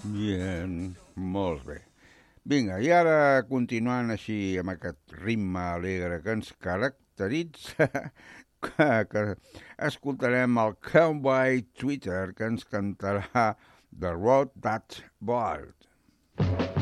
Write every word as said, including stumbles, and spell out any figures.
Bien, molt bé. Vinga, i ara, continuant així amb aquest ritme alegre que ens caracteritza, que, que escoltarem el Cowboy Twitter, que ens cantarà The Road That Board.